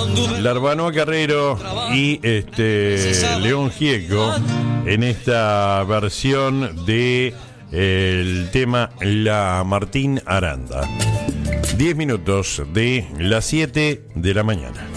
Larbanoa Carrero y León Gieco en esta versión de el tema La Martín Aranda. 10 minutos de las 7 de la mañana.